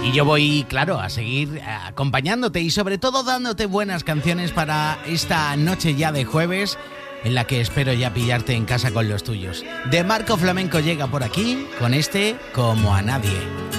Y yo voy, claro, a seguir acompañándote y sobre todo dándote buenas canciones para esta noche ya de jueves, en la que espero ya pillarte en casa con los tuyos. De Marco Flamenco llega por aquí con este Como a nadie.